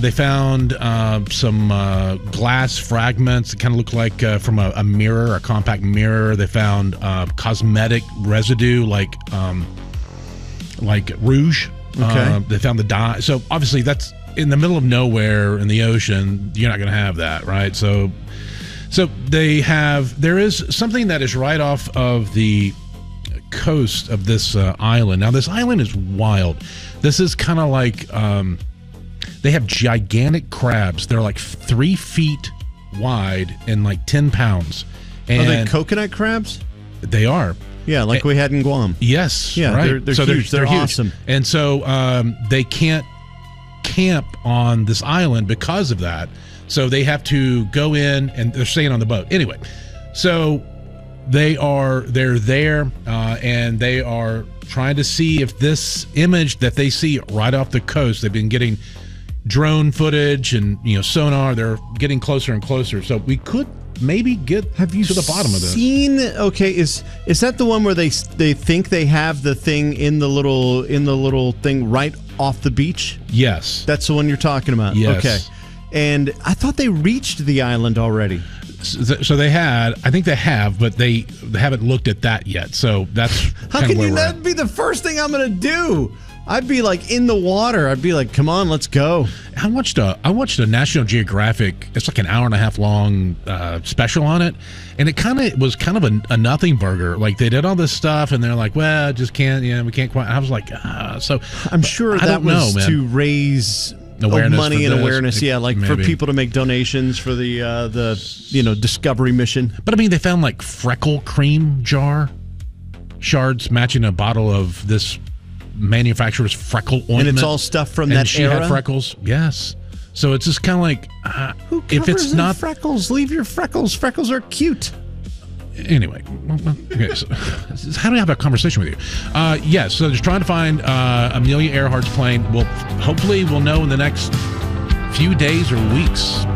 They found some glass fragments that kind of look like from a mirror, a compact mirror. They found cosmetic residue like rouge. Okay. They found the dye. So obviously that's in the middle of nowhere in the ocean. You're not going to have that, right? So there is something that is right off of the coast of this island. Now this island is wild. This is kind of like they have gigantic crabs. They're like 3 feet wide and like 10 pounds. And are they coconut crabs? They are. Yeah, like we had in Guam. Yes. Yeah, right. they're huge. They're awesome. Huge. And so they can't camp on this island because of that. So they have to go in, and they're staying on the boat. Anyway, so they're there, and they are trying to see if this image that they see right off the coast, they've been getting drone footage and sonar. They're getting closer and closer. So we could maybe get to the bottom of this. Okay, is that the one where they think they have the thing in the little thing right off the beach? Yes, that's the one you're talking about. Yes. Okay, and I thought they reached the island already. So they had, I think they have, but they haven't looked at that yet. So that's how can you not be the first thing I'm going to do? I'd be like in the water. I'd be like, come on, let's go. I watched a National Geographic. It's like an hour and a half long special on it, and it was kind of a nothing burger. Like they did all this stuff, and they're like, well, just can't. We can't quite. I was like, so I'm sure that was to raise awareness, money and awareness. Yeah, like maybe. for people to make donations for the Discovery mission. But I mean, they found like freckle cream jar shards matching a bottle of this manufacturer's freckle ointment, and it's all stuff from that era. She had freckles. Yes. So it's just kind of like who if it's not freckles, leave your freckles. Freckles are cute. Anyway, okay, so how do I have a conversation with you? Yes, so just trying to find Amelia Earhart's plane. Hopefully we'll know in the next few days or weeks.